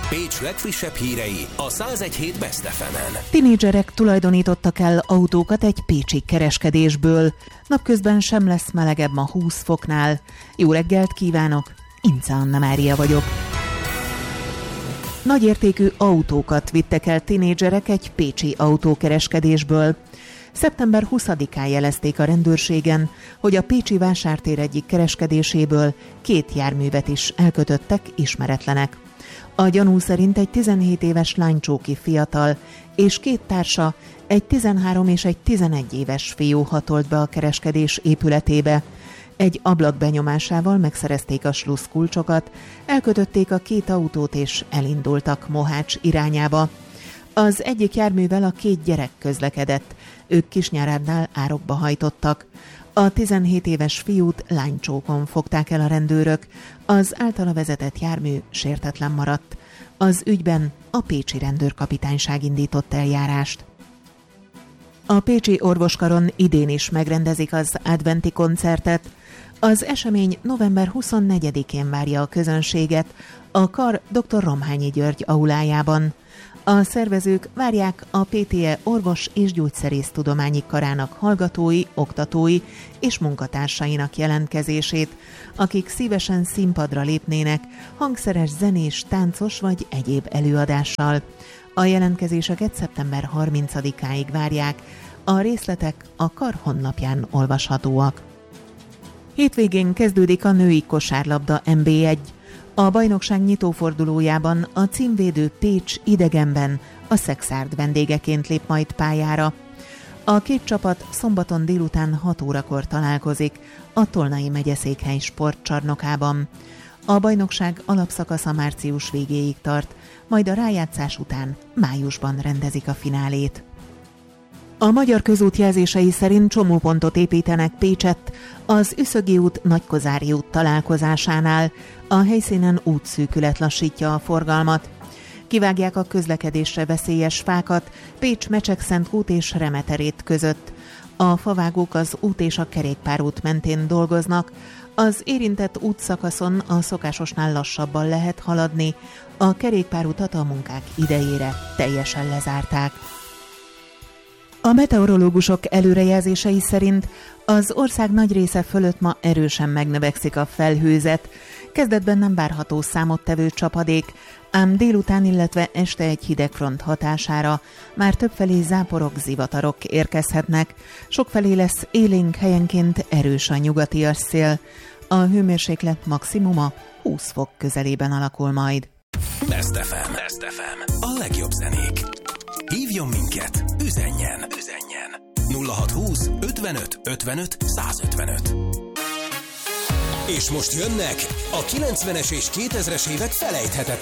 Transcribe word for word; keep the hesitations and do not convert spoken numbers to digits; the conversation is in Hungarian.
Pécs legfrissebb hírei a száz egy hét Best ef emen. Tinédzserek tulajdonítottak el autókat egy pécsi kereskedésből. Napközben sem lesz melegebb ma húsz foknál. Jó reggelt kívánok, Ince Anna Mária vagyok. Nagyértékű autókat vittek el tinédzserek egy pécsi autókereskedésből. szeptember huszadikán jelezték a rendőrségen, hogy a pécsi vásártér egyik kereskedéséből két járművet is elkötöttek ismeretlenek. A gyanú szerint egy tizenhét éves lánycsóki fiatal és két társa, egy tizenhárom és egy tizenegy éves fiú hatolt be a kereskedés épületébe. Egy ablak benyomásával megszerezték a slusszkulcsokat, elkötötték a két autót és elindultak Mohács irányába. Az egyik járművel a két gyerek közlekedett, ők Kisnyárádnál árokba hajtottak. A tizenhét éves fiút lánycsókon fogták el a rendőrök, az általa vezetett jármű sértetlen maradt. Az ügyben a pécsi rendőrkapitányság indított eljárást. A pécsi orvoskaron idén is megrendezik az adventi koncertet. Az esemény november huszonnegyedikén várja a közönséget a kar doktor Romhányi György aulájában. A szervezők várják a pé té e orvos- és gyógyszerésztudományi karának hallgatói, oktatói és munkatársainak jelentkezését, akik szívesen színpadra lépnének hangszeres, zenés, táncos vagy egyéb előadással. A jelentkezéseket szeptember harmincadikáig várják, a részletek a kar honlapján olvashatóak. Hétvégén kezdődik a női kosárlabda en bé egy. A bajnokság nyitófordulójában a címvédő Pécs idegenben a Szexárd vendégeként lép majd pályára. A két csapat szombaton délután hat órakor találkozik a Tolnai megyeszékhely sportcsarnokában. A bajnokság alapszakasza március végéig tart, majd a rájátszás után májusban rendezik a finálét. A Magyar Közút jelzései szerint csomópontot építenek Pécsett az Üszögi út Nagykozári út találkozásánál. A helyszínen útszűkület lassítja a forgalmat. Kivágják a közlekedésre veszélyes fákat Pécs Mecsekszentút és Remeterét között. A favágók az út és a kerékpárút mentén dolgoznak. Az érintett útszakaszon a szokásosnál lassabban lehet haladni. A kerékpárutat a munkák idejére teljesen lezárták. A meteorológusok előrejelzései szerint az ország nagy része fölött ma erősen megnövekszik a felhőzet. Kezdetben nem várható számottevő csapadék, ám délután, illetve este egy hidegfront hatására már többfelé záporok, zivatarok érkezhetnek. Sokfelé lesz élénk, helyenként erős a nyugatias szél. A hőmérséklet maximuma húsz fok közelében alakul majd. Best ef em. Best ef em. A legjobb zenék. Hívjon minket, üzenjen, üzenjen. nulla hatszázhúsz ötvenöt ötvenöt százötvenöt. És most jönnek a kilencvenes és kétezres évek felejthetetlen